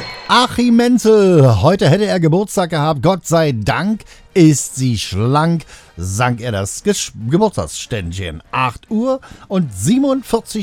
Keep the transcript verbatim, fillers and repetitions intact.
Achim Menzel, heute hätte er Geburtstag gehabt, Gott sei Dank ist sie schlank, sang er das Gesch- Geburtstagsständchen. acht Uhr und siebenundvierzig